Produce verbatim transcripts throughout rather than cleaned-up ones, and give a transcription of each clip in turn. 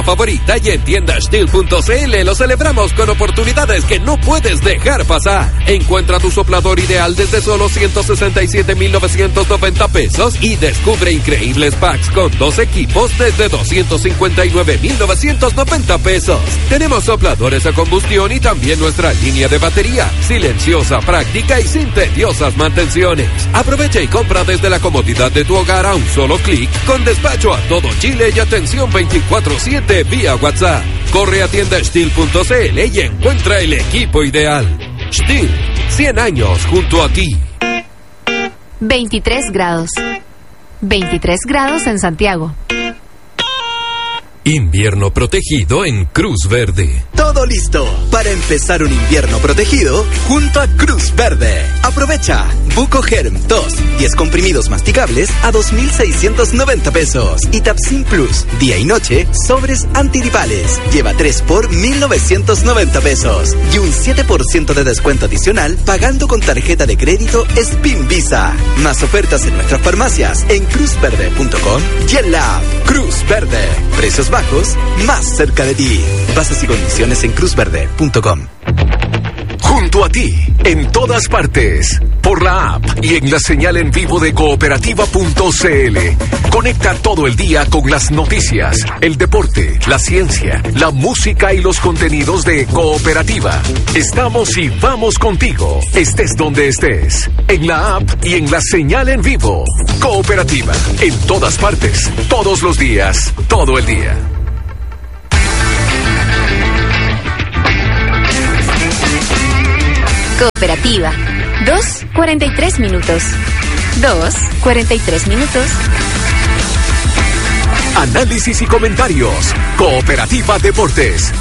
favorita y en tienda steel punto c l lo celebramos con oportunidades que no puedes dejar pasar. Encuentra tu soplador ideal desde solo ciento sesenta y siete mil novecientos noventa pesos y descubre increíbles packs con dos equipos desde doscientos cincuenta y nueve mil novecientos noventa pesos. Tenemos sopladores a combustión y también nuestra línea de batería, silenciosa, práctica y sin tediosas mantenciones. Aprovecha y compra desde la comodidad de tu hogar a un solo clic, con despacho a todo Chile y atención veinticuatro siete vía WhatsApp. Corre a tienda steel punto c l y encuentra el equipo ideal. Steel, cien años junto a ti. veintitrés grados. veintitrés grados en Santiago. Invierno protegido en Cruz Verde. Todo listo para empezar un invierno protegido junto a Cruz Verde. Aprovecha Bucogerm dos, diez comprimidos masticables a dos mil seiscientos noventa pesos. Y Tapsin Plus, día y noche, sobres antigripales. Lleva tres por mil novecientos noventa pesos. Y un siete por ciento de descuento adicional pagando con tarjeta de crédito Spin Visa. Más ofertas en nuestras farmacias en cruz verde punto com y en la app Cruz Verde. Precios bajos, más cerca de ti. Bases y condiciones en cruz verde punto com. Junto a ti, en todas partes, por la app y en la señal en vivo de cooperativa punto c l. Conecta todo el día con las noticias, el deporte, la ciencia, la música y los contenidos de Cooperativa. Estamos y vamos contigo, estés donde estés, en la app y en la señal en vivo. Cooperativa, en todas partes, todos los días, todo el día. Cooperativa. dos, cuarenta y tres minutos. dos, cuarenta y tres minutos. Análisis y comentarios. Cooperativa Deportes.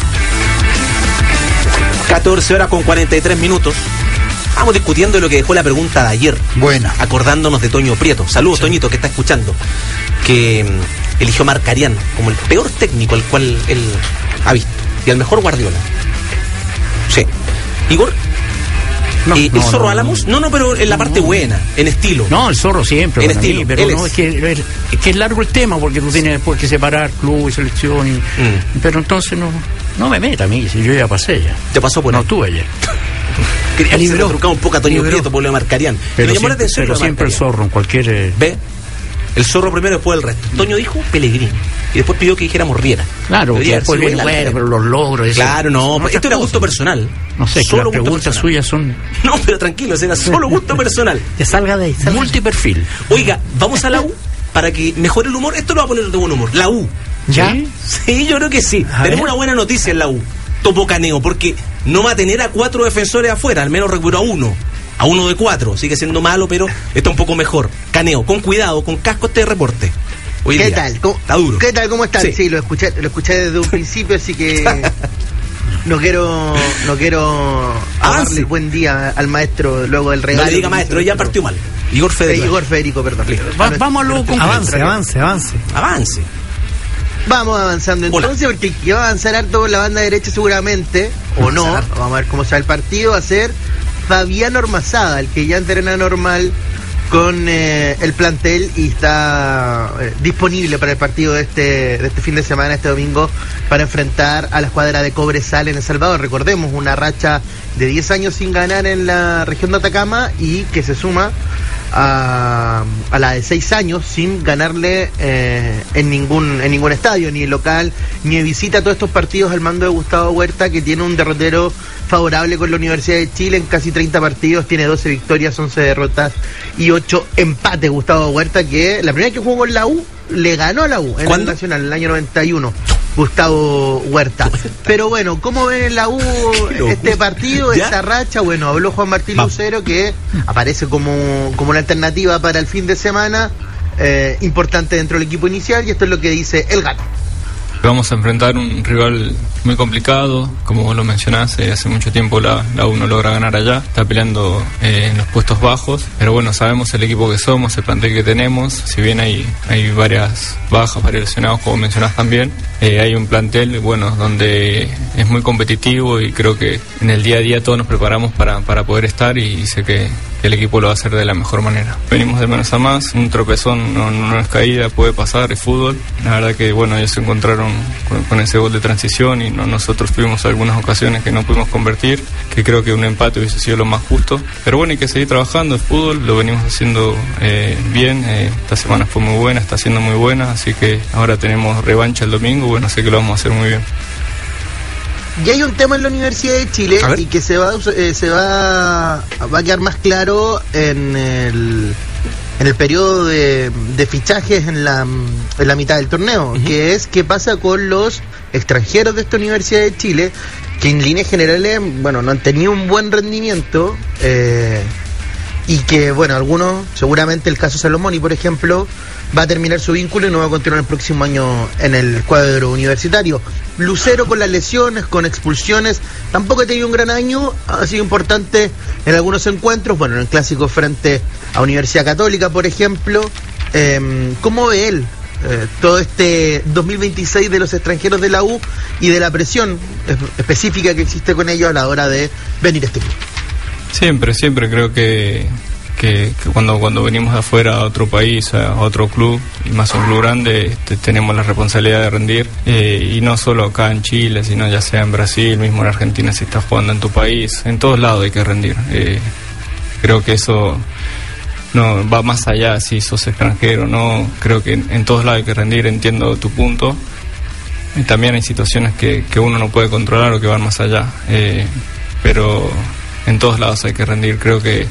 catorce horas con cuarenta y tres minutos. Vamos discutiendo lo que dejó la pregunta de ayer. Buena. Acordándonos de Toño Prieto. Saludos, sí. Toñito, que está escuchando. Que um, eligió a Marcarián como el peor técnico al cual él ha visto. Y al mejor Guardiola. Sí. Igor. No, eh, no, ¿el Zorro no, Álamos? No, no, pero en la parte no. buena, en estilo. No, el Zorro siempre. En estilo. Mí, pero Él no, es. Es, que, es que es largo el tema, porque tú tienes después que separar club y selección. Y, mm. Pero entonces no no me meta a mí, si yo ya pasé ya. ¿Te pasó por No, ahí? estuve ayer. Quería que se le trucaba un poco a Toño Prieto por lo de Marcarián. Pero, me llamó siempre, la atención pero siempre el Zorro, en cualquier... Eh... ¿Ve? El Zorro primero, después el resto. Toño dijo Pellegrini. Y después pidió que dijéramos Riera. Claro, que después viene, bueno, pero los logros... Eso, claro, no, no esto era gusto personal. No sé, que las preguntas personal. suyas son... No, pero tranquilos, era solo gusto personal. Que salga de ahí. Salga. Multiperfil. Oiga, vamos a la U para que mejore el humor. Esto lo va a poner de buen humor. La U. ¿Ya? Sí, sí, yo creo que sí. A Tenemos ver. una buena noticia en la U. Topo Caneo, porque no va a tener a cuatro defensores afuera, al menos recuperó a uno. A uno de cuatro, sigue siendo malo, pero está un poco mejor. Caneo, con cuidado, con casco este reporte. Hoy ¿Qué día. tal? ¿Cómo, está duro. ¿Qué tal? ¿Cómo están? Sí, sí lo escuché, lo escuché desde un principio, así que no quiero no quiero darle el buen día al maestro luego del regalo. No le diga maestro, ya partió mal. Igor Federico. Eh, Igor Federico, perdón. Va, vamos a lo concreto. Avance, avance, avance. Avance. Vamos avanzando entonces, Hola. porque que va a avanzar harto por la banda derecha seguramente, o no, vamos a ver cómo sale el partido, va a ser Fabián Ormazábal, el que ya entrena normal con eh, el plantel y está eh, disponible para el partido de este de este fin de semana, este domingo, para enfrentar a la escuadra de Cobresal en El Salvador. Recordemos, una racha de diez años sin ganar en la región de Atacama y que se suma a, a la de seis años sin ganarle eh, en ningún en ningún estadio, ni local, ni de visita, todos estos partidos al mando de Gustavo Huerta, que tiene un derrotero favorable con la Universidad de Chile en casi treinta partidos, tiene doce victorias, once derrotas y ocho empates. Gustavo Huerta, que la primera vez que jugó con la U, le ganó a la U en el Nacional en el año noventa y uno. Gustavo Huerta. Pero bueno, ¿cómo ven la U este partido, ¿Ya? esta racha? Bueno, habló Juan Martín Va. Lucero, que aparece como, como una alternativa para el fin de semana, eh, importante dentro del equipo inicial, y esto es lo que dice el Gato. Vamos a enfrentar un rival muy complicado, como vos lo mencionaste, hace mucho tiempo la, la U no logra ganar allá, está peleando eh, en los puestos bajos, pero bueno, sabemos el equipo que somos, el plantel que tenemos, si bien hay, hay varias bajas, varios lesionados, como mencionás también, eh, hay un plantel, bueno, donde es muy competitivo y creo que en el día a día todos nos preparamos para, para poder estar y sé que el equipo lo va a hacer de la mejor manera. Venimos de menos a más, un tropezón no, no es caída, puede pasar, es fútbol. La verdad que bueno, ellos se encontraron con, con ese gol de transición y no, nosotros tuvimos algunas ocasiones que no pudimos convertir, que creo que un empate hubiese sido lo más justo. Pero bueno, hay que seguir trabajando, el fútbol lo venimos haciendo eh, bien, eh, esta semana fue muy buena, está siendo muy buena, así que ahora tenemos revancha el domingo, bueno, sé que lo vamos a hacer muy bien. Y hay un tema en la Universidad de Chile y que se va eh, se va, va a quedar más claro en el en el periodo de, de fichajes en la, en la mitad del torneo, uh-huh. que es qué pasa con los extranjeros de esta Universidad de Chile, que en líneas generales, bueno, no han tenido un buen rendimiento, eh, y que, bueno, algunos, seguramente el caso Salomoni, por ejemplo, va a terminar su vínculo y no va a continuar el próximo año en el cuadro universitario. Lucero con las lesiones, con expulsiones, tampoco ha tenido un gran año, ha sido importante en algunos encuentros, bueno, en el clásico frente a Universidad Católica, por ejemplo. Eh, ¿Cómo ve él eh, todo este dos mil veintiséis de los extranjeros de la U y de la presión específica que existe con ellos a la hora de venir a este club? Siempre, siempre creo que, que, que cuando, cuando venimos de afuera a otro país, a otro club, y más un club grande, este, tenemos la responsabilidad de rendir, eh, y no solo acá en Chile, sino ya sea en Brasil, mismo en Argentina, si estás jugando en tu país, en todos lados hay que rendir. Eh, creo que eso no va más allá si sos extranjero, no, creo que en, en todos lados hay que rendir, entiendo tu punto. Y también hay situaciones que, que uno no puede controlar o que van más allá, eh, pero en todos lados hay que rendir, creo que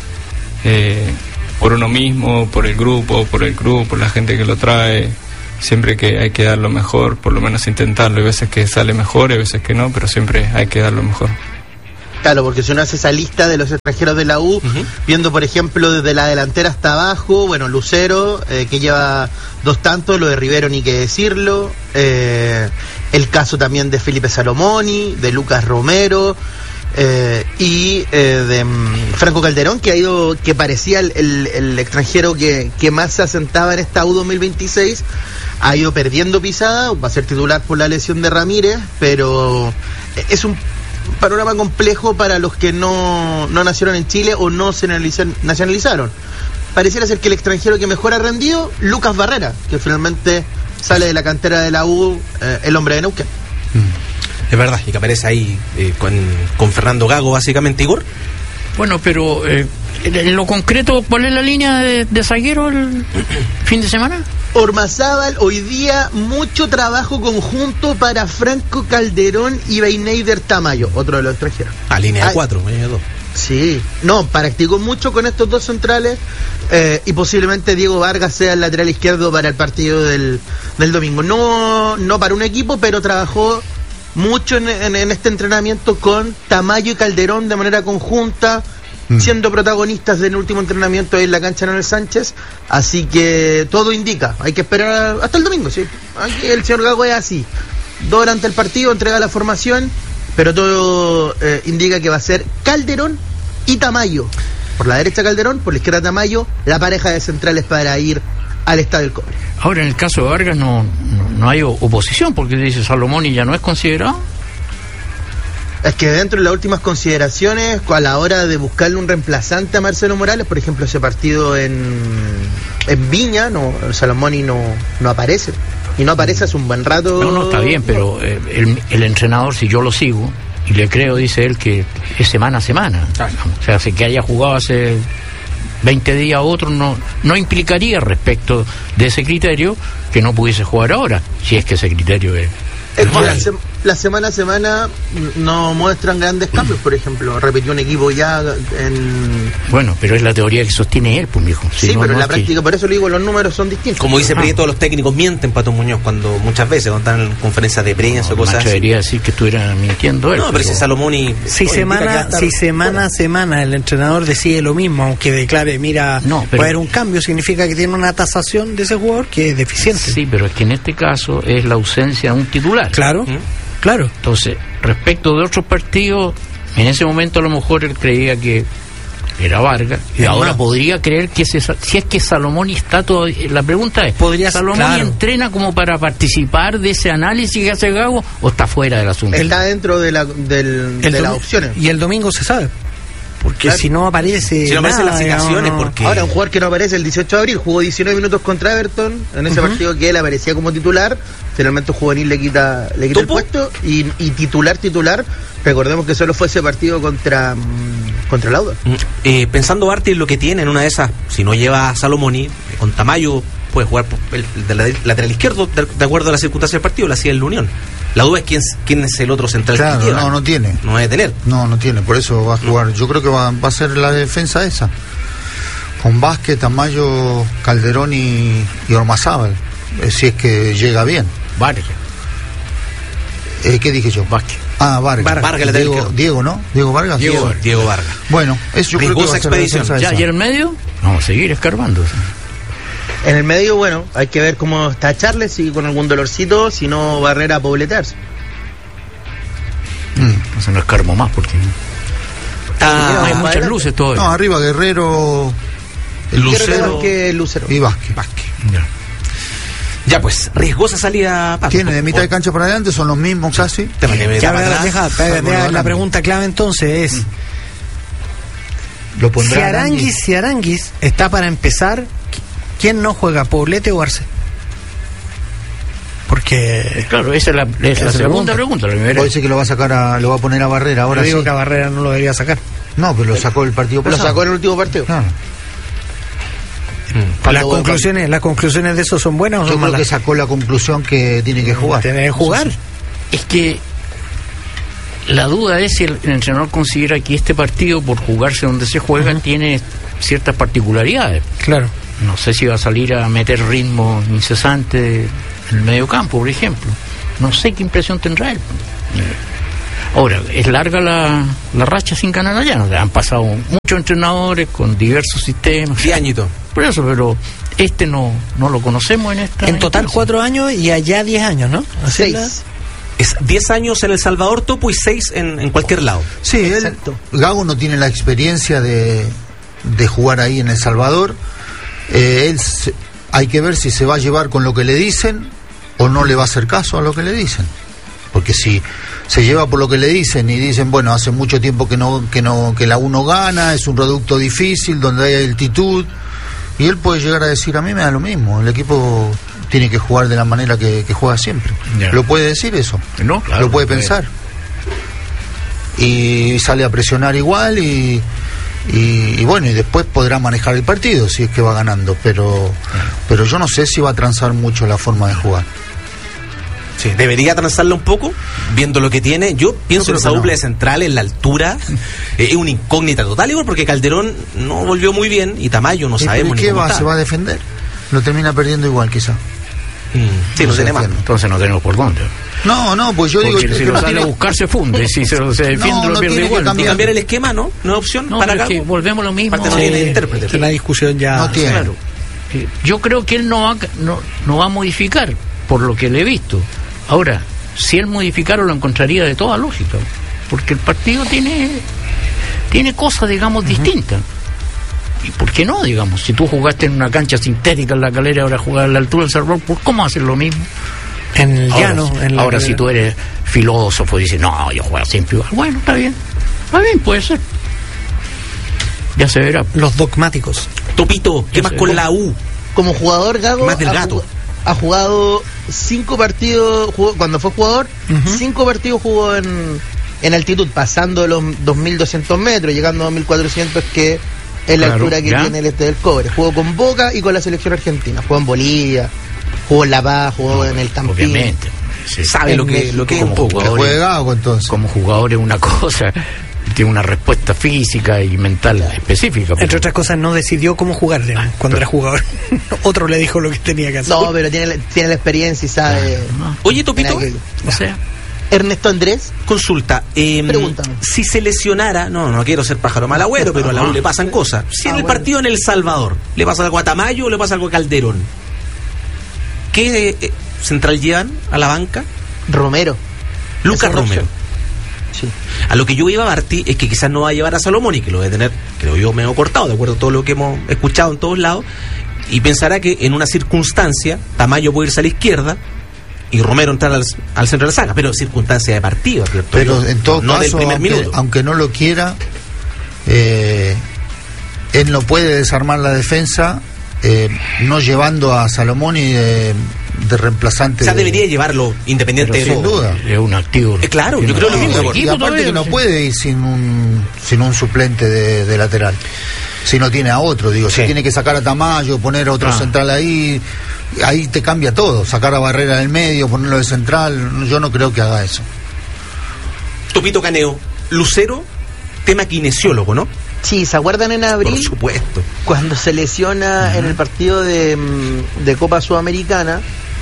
eh, por uno mismo, por el grupo, por el club, por la gente que lo trae, siempre que hay que dar lo mejor, por lo menos intentarlo. Hay veces que sale mejor, hay veces que no, pero siempre hay que dar lo mejor. Claro, porque si uno hace esa lista de los extranjeros de la U, uh-huh. viendo por ejemplo desde la delantera hasta abajo, bueno, Lucero, eh, que lleva dos tantos, lo de Rivero ni que decirlo, eh, el caso también de Felipe Salomoni, de Lucas Romero, Eh, y eh, de um, Franco Calderón, que ha ido, que parecía el, el, el extranjero que, que más se asentaba en esta U dos mil veintiséis, ha ido perdiendo pisada, va a ser titular por la lesión de Ramírez, pero es un panorama complejo para los que no, no nacieron en Chile o no se nacionalizaron. Pareciera ser que el extranjero que mejor ha rendido, Lucas Barrera, que finalmente sale de la cantera de la U, eh, el hombre de Neuquén. Mm. Es verdad, y que aparece ahí eh, con, con Fernando Gago, básicamente, Igor. Bueno, pero eh, en lo concreto, ¿cuál es la línea de, de zaguero el fin de semana? Ormazábal, hoy día mucho trabajo conjunto para Franco Calderón y Beineider Tamayo, otro de los extranjeros. Ah, línea de cuatro, línea de dos. Sí, no, practicó mucho con estos dos centrales, eh, y posiblemente Diego Vargas sea el lateral izquierdo para el partido del, del domingo. No, no para un equipo, pero trabajó mucho en, en, en este entrenamiento con Tamayo y Calderón de manera conjunta, mm. siendo protagonistas del último entrenamiento en la cancha Manuel Sánchez, así que todo indica, hay que esperar hasta el domingo, sí. Aquí el señor Gago es así, durante el partido entrega la formación, pero todo eh, indica que va a ser Calderón y Tamayo, por la derecha Calderón, por la izquierda Tamayo, la pareja de centrales para ir al Estadio del Cobre. Ahora, en el caso de Vargas no, no, no hay oposición, porque dice Salomoni ya no es considerado. Es que dentro de las últimas consideraciones, a la hora de buscarle un reemplazante a Marcelo Morales, por ejemplo, ese partido en, en Viña, no, Salomoni no, no aparece. Y no aparece hace un buen rato. No, no, está bien, pero eh, el, el entrenador, si yo lo sigo, y le creo, dice él que es semana a semana. Claro. O sea, que haya jugado hace veinte días a otro no, no implicaría respecto de ese criterio que no pudiese jugar ahora, si es que ese criterio es... Es que la, se, la semana a semana no muestran grandes cambios, por ejemplo, repitió un equipo ya en... Bueno, pero es la teoría que sostiene él, pues, mijo. Sí, sí, no, pero en no la práctica, que... por eso le digo, los números son distintos. Como dice Prieto, los técnicos mienten, Pato Muñoz, cuando muchas veces, cuando están en conferencias de prensa no, o cosas así. No, debería decir que estuviera mintiendo él. No, pero, pero ese Salomoni... Si semana si semana a semana el entrenador decide lo mismo, aunque declare, mira, no, pero... puede haber un cambio, significa que tiene una tasación de ese jugador que es deficiente. Sí, pero es que en este caso es la ausencia de un titular. Claro. ¿Mm? Claro. Entonces, respecto de otros partidos, en ese momento a lo mejor él creía que era Vargas, y ahora más podría creer que se, si es que Salomoni está todo. La pregunta es, ¿podría Salomoni claro. entrena como para participar de ese análisis que hace Gago o está fuera del asunto? Está dentro de, la, del, de las opciones. Y el domingo se sabe. Porque Claro. si no aparece. Si no aparecen nada, las citaciones, digamos, no. porque. Ahora, un jugador que no aparece el dieciocho de abril, jugó diecinueve minutos contra Everton, en ese Ujú. partido que él aparecía como titular, finalmente Juvenil le quita, le quita el ¿Topo? puesto, y, y titular, titular, recordemos que solo fue ese partido contra, mm, contra Lauda. Mm, eh, pensando Barty en lo que tiene, en una de esas, si no lleva a Salomoni, con Tamayo puede jugar por el, el de la- lateral izquierdo, de, de acuerdo a las circunstancias del partido, la hacía en la Unión. La duda es quién, quién es el otro central Claro, que lleva. no, no tiene. No debe tener. No, no tiene, por eso va a jugar. Yo creo que va, va a ser la defensa esa. Con Vázquez, Tamayo, Calderón y, y Ormazábal. eh, Si es que llega bien. Vargas. Eh, ¿Qué dije yo? Vázquez. Ah, Vargas. Vargas, Vargas, lateral Diego, izquierdo. Diego, ¿no? Diego Vargas. Diego, Vargas. Diego Vargas. Bueno, eso yo creo que va Riesgosa a ser la expedición. defensa Ya, esa. ¿y en el medio? Vamos a seguir escarbando. En el medio, bueno, hay que ver cómo está Charles, si con algún dolorcito, si no Barrera a pobletearse. Mm. No se no escarmo más porque Ah, hay más muchas adelante. luces todavía. No, arriba Guerrero, el Quiero Lucero que Lucero. y Vázquez. Ya. ya pues, riesgosa salida. Paco. Tiene de mitad de cancha para adelante, son los mismos casi. Tema que me Ya, da para atrás. deja, deja, Salvo deja, lo la grande. pregunta clave entonces es: Lo si pondrá Aranguis, si Aranguis está para empezar, ¿quién no juega? ¿Poblete o Arce? Porque Claro, esa es la, es la Esa es la segunda pregunta. pregunta. La primera. Puede ser que lo va a sacar a, lo va a poner a Barrera ahora yo digo sí. que a Barrera no lo debía sacar. No, pero lo sacó el partido Lo pasado. sacó en el último partido. Claro. Cuando- Las conclusiones, las conclusiones de eso son buenas o Yo son creo que malas. sacó la conclusión que tiene que jugar. Tiene que jugar. Es que la duda es si el, el entrenador considera que este partido, por jugarse donde se juega, tiene ciertas particularidades. Claro. No sé si va a salir a meter ritmo incesante en el medio campo, por ejemplo. No sé qué impresión tendrá él. Ahora, es larga la, la racha sin ganar allá. ¿No? Han pasado muchos entrenadores con diversos sistemas. diez añitos. Por eso, pero este no, no lo conocemos en esta. En total instancia. cuatro años y allá diez años, ¿no? Así es la- Seis. Es diez años en El Salvador, Topo, y seis en, en cualquier lado. Sí, él, Exacto. Gago no tiene la experiencia de, de jugar ahí en El Salvador. Eh, él se- hay que ver si se va a llevar con lo que le dicen o no le va a hacer caso a lo que le dicen. Porque si se lleva por lo que le dicen y dicen, bueno, hace mucho tiempo que no que no que la uno gana, es un reducto difícil donde hay altitud, y él puede llegar a decir, a mí me da lo mismo, el equipo tiene que jugar de la manera que, que juega siempre. Ya. Lo puede decir eso. No, claro, lo puede puede. pensar. Y sale a presionar igual y, y, y bueno, y después podrá manejar el partido si es que va ganando, pero pero yo no sé si va a transar mucho la forma de jugar. Sí, debería transarla un poco, viendo lo que tiene. Yo pienso Yo en creo esa que doble no. de central, en la altura. eh, es una incógnita total, igual, porque Calderón no volvió muy bien y Tamayo no ¿Y sabemos pero ni qué cómo va? está. ¿Se va a defender? Lo termina perdiendo igual quizá. Mm, sí, no No se tiene más. defiende. Entonces no tenemos por dónde. No, no, pues yo Porque digo si que lo no sale tiene- a buscar se funde. Si se, lo- se defiende No, lo no pierde tiene que igual. Y cambiar. cambiar el esquema, ¿no? No es opción No, para pero acá. es que volvemos a lo mismo. Aparte no Sí, tiene intérprete. que la discusión ya. No tiene. Claro. Eh, Yo creo que él no va, a ca- no, no va a modificar, por lo que le he visto. Ahora, si él modificara, lo encontraría de toda lógica. Porque el partido tiene tiene cosas, digamos, distintas. ¿Y por qué no, digamos? Si tú jugaste en una cancha sintética en la Calera, ahora jugar a la altura del Salvador, ¿por cómo hacer lo mismo? En el Ahora, llano. en la- ahora si tú eres filósofo y dices, no, yo juego siempre igual. Bueno, está bien. Está bien, puede ser. Ya se verá. Los dogmáticos. Topito, ¿qué Yo más sé. con la U? Como jugador, Gago Más del ha, gato. jug- ha jugado cinco partidos, jugó- cuando fue jugador, Ujú. cinco partidos jugó en, en altitud, pasando los dos mil doscientos metros, llegando a dos mil cuatrocientos, que es la Claro, altura que ya. tiene el este del cobre. Jugó con Boca y con la selección argentina. Jugó en Bolivia, jugó en La Paz, jugó en el Campín. Obviamente. Sí, Sabe En lo que, México, lo que es como un poco. Que jugador. juegue Gago entonces. Como jugador es una cosa, tiene una respuesta física y mental específica. Entre otras cosas, no decidió cómo jugar digamos, cuando era jugador. Otro le dijo lo que tenía que hacer. No, pero tiene, la- tiene la experiencia y sabe. Oye, Topito, Mira que- O sea, Ernesto Andrés, consulta. eh, Pregúntame. Si se lesionara, no, no quiero ser pájaro mal agüero, pero a la U le pasan cosas. Si en Ah, el bueno. partido en El Salvador le pasa algo a Tamayo o le pasa algo a Calderón, ¿qué eh, central llevan a la banca? Romero. Lucas Esa es una Romero. opción. Sí. A lo que yo iba, Barty, es que quizás no va a llevar a Salomón y que lo debe tener, creo yo, medio cortado, de acuerdo a todo lo que hemos escuchado en todos lados, y pensará que en una circunstancia Tamayo puede irse a la izquierda y Romero entrar al, al centro de la saga, pero circunstancia de partido, ¿cierto? Pero Yo, en todo no del caso, primer aunque, minuto. aunque no lo quiera, Eh, él no puede desarmar la defensa eh, no llevando a Salomoni de, de reemplazante. O sea, de, debería llevarlo independiente de sin duda. Es un activo. Eh, claro, yo creo lo mismo. Y aparte que no puede ir sin un sin un suplente de, de lateral. Si no tiene a otro, digo, Sí. si tiene que sacar a Tamayo, poner a otro Ah. central ahí, ahí te cambia todo. Sacar a Barrera del medio, ponerlo de central, yo no creo que haga eso. Tupito Caneo, Lucero, tema kinesiólogo, ¿no? Sí, ¿se acuerdan en abril? Por supuesto. Cuando se lesiona uh-huh. en el partido de, de Copa Sudamericana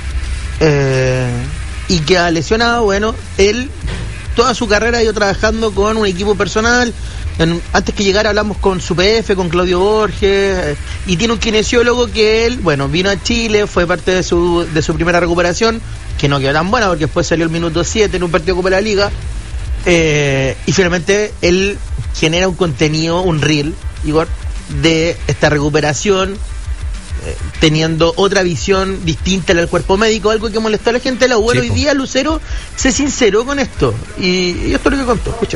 eh, y que ha lesionado, bueno, él toda su carrera ha ido trabajando con un equipo personal. En, antes que llegara hablamos con su P F, con Claudio Borges, eh, y tiene un kinesiólogo que él, bueno, vino a Chile, fue parte de su, de su primera recuperación, que no quedó tan buena porque después salió el minuto siete en un partido de Copa de la Liga. Eh, y finalmente él genera un contenido, un reel, Igor, de esta recuperación, eh, teniendo otra visión distinta al cuerpo médico, algo que molestó a la gente de la U. Sí, hoy día Lucero se sinceró con esto y, y esto es lo que contó, escucha.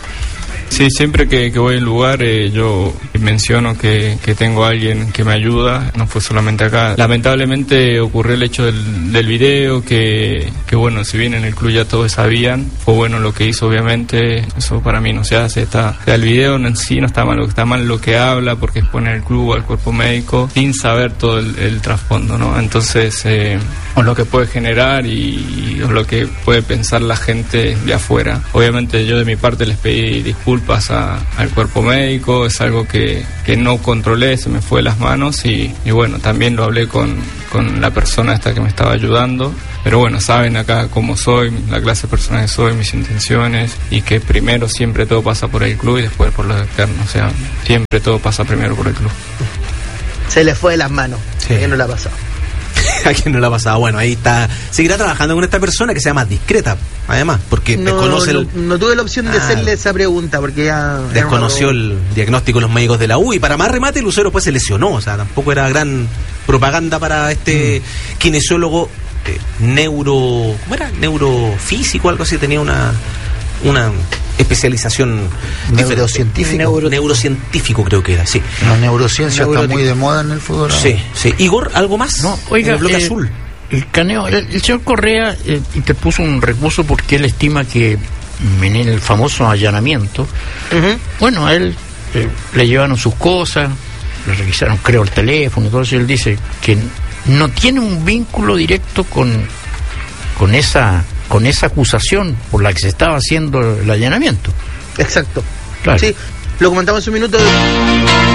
Sí, siempre que, que voy a un lugar eh, yo menciono que, que tengo a alguien que me ayuda, no fue solamente acá. Lamentablemente ocurrió el hecho del, del video, que, que bueno, si bien en el club ya todos sabían, fue bueno lo que hizo obviamente, eso para mí no se hace. Está, o sea, el video en sí no está mal, está mal lo que habla porque expone al club, al cuerpo médico, sin saber todo el, el trasfondo, ¿no? Entonces, eh, o lo que puede generar y, y o lo que puede pensar la gente de afuera. Obviamente yo de mi parte les pedí disculpas A, al cuerpo médico, es algo que, que no controlé, se me fue de las manos y, y bueno, también lo hablé con, con la persona esta que me estaba ayudando, pero bueno, saben acá cómo soy, la clase de persona que soy, mis intenciones, y que primero siempre todo pasa por el club y después por los externos, o sea, siempre todo pasa primero por el club. Se le fue de las manos, sí. ¿A quién no le ha pasado? ¿A quién no le ha pasado? Bueno, ahí está. Seguirá trabajando con esta persona que sea más discreta, además, porque no, desconoce el... no, no tuve la opción de ah, hacerle esa pregunta, porque ya... Desconoció el diagnóstico de los médicos de la U, y para más remate, Lucero pues se lesionó, o sea, tampoco era gran propaganda para este mm. kinesiólogo eh, neuro... ¿Cómo era? Neurofísico, algo así, tenía una... una especialización neurocientífica. Neuro, neurocientífico creo que era, sí. La neurociencia Neuro... está muy de moda en el fútbol. Sí, sí. Igor, ¿algo más? No, oiga, en el bloque eh, azul. El Caneo, el, el señor Correa eh, interpuso un recurso porque él estima que en el famoso allanamiento, uh-huh. bueno, a él eh, le llevaron sus cosas, le revisaron, creo, el teléfono y todo eso, y él dice que no tiene un vínculo directo con, con esa... con esa acusación por la que se estaba haciendo el allanamiento. Exacto. Claro. Sí, lo comentamos un minuto.